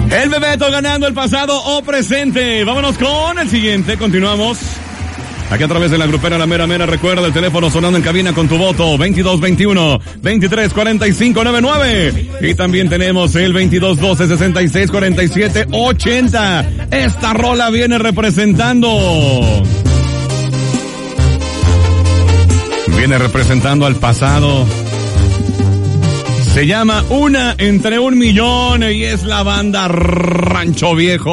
El Bebeto ganando el pasado o presente. Vámonos con el siguiente. Continuamos. Aquí a través de la grupera La Mera Mera, recuerda el teléfono sonando en cabina con tu voto, 2221-234599. Y también tenemos el 2212-664780. Esta rola viene representando al pasado. Se llama Una entre un millón y es la banda Rancho Viejo.